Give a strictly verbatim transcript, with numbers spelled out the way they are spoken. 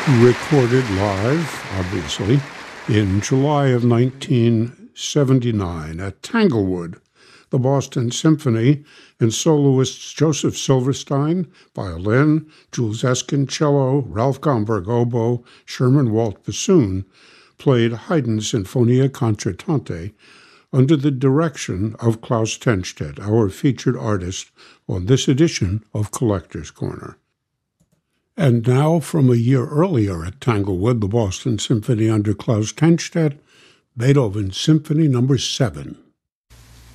Recorded live, obviously, in July of nineteen seventy-nine at Tanglewood, the Boston Symphony and soloists Joseph Silverstein, violin, Jules Eskin, cello, Ralph Gomberg, oboe, Sherman Walt bassoon, played Haydn's Sinfonia Concertante under the direction of Klaus Tenstedt, our featured artist on this edition of Collector's Corner. And now, from a year earlier at Tanglewood, the Boston Symphony under Klaus Tenstedt, Beethoven's Symphony Number seven.